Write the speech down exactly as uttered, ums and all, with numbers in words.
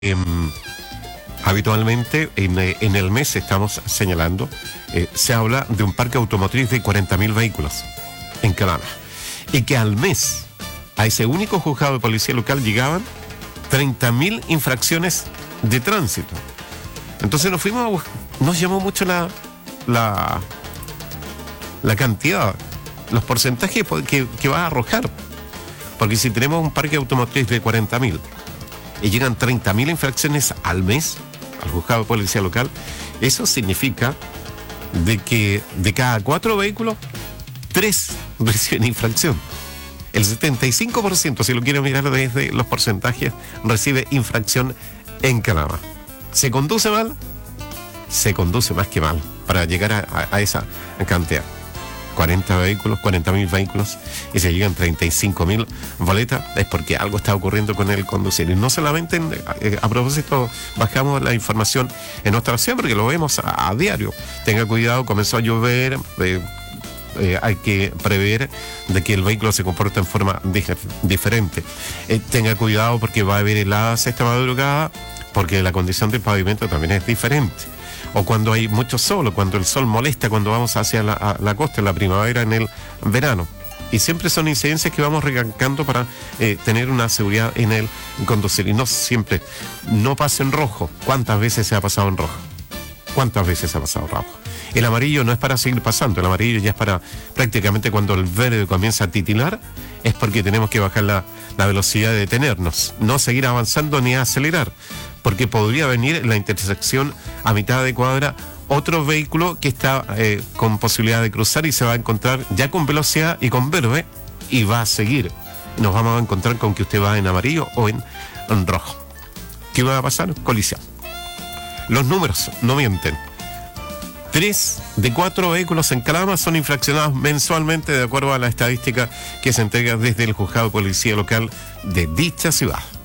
Eh, habitualmente en, en el mes estamos señalando, eh, se habla de un parque automotriz de cuarenta mil vehículos en Calama, y que al mes a ese único juzgado de policía local llegaban treinta mil infracciones de tránsito. Entonces nos fuimos a buscar, nos llamó mucho la, la, la cantidad, los porcentajes que, que va a arrojar, porque si tenemos un parque automotriz de cuarenta mil y llegan treinta mil infracciones al mes al juzgado de policía local, eso significa de que de cada cuatro vehículos, tres reciben infracción. El setenta y cinco por ciento, si lo quieren mirar desde los porcentajes, recibe infracción en Calama. ¿Se conduce mal? Se conduce más que mal para llegar a, a, a esa cantidad. cuarenta vehículos, cuarenta mil vehículos, y se llegan treinta y cinco mil boletas, es porque algo está ocurriendo con el conducir. Y no solamente, en, a, a propósito, bajamos la información en nuestra estación porque lo vemos a, a diario. Tenga cuidado, comenzó a llover, eh, eh, hay que prever de que el vehículo se comporta en forma dif- diferente. Eh, tenga cuidado porque va a haber heladas esta madrugada, porque la condición del pavimento también es diferente. O cuando hay mucho sol, o cuando el sol molesta cuando vamos hacia la, a, la costa en la primavera, en el verano. Y siempre son incidencias que vamos recalcando para eh, tener una seguridad en el conducir. Y no siempre, no pasa en rojo. ¿Cuántas veces se ha pasado en rojo? ¿Cuántas veces se ha pasado en rojo? El amarillo no es para seguir pasando, el amarillo ya es para prácticamente cuando el verde comienza a titilar, es porque tenemos que bajar la, la velocidad de detenernos, no seguir avanzando ni acelerar, porque podría venir en la intersección a mitad de cuadra otro vehículo que está eh, con posibilidad de cruzar y se va a encontrar ya con velocidad y con verde y va a seguir. Nos vamos a encontrar con que usted va en amarillo o en, en rojo. ¿Qué va a pasar? Colisión. Los números no mienten. Tres de cuatro vehículos en Calama son infraccionados mensualmente de acuerdo a la estadística que se entrega desde el juzgado de policía local de dicha ciudad.